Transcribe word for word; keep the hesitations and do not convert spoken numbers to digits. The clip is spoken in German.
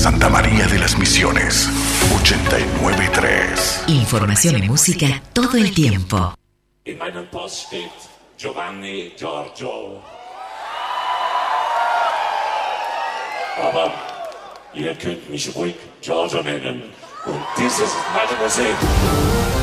Santa María de las Misiones, ochenta y nueve punto tres. Información y música todo el tiempo. In meinem Pass steht Giovanni Giorgio. Aber ihr könnt mich ruhig Giorgio nennen. Und dieses ist meine Musik.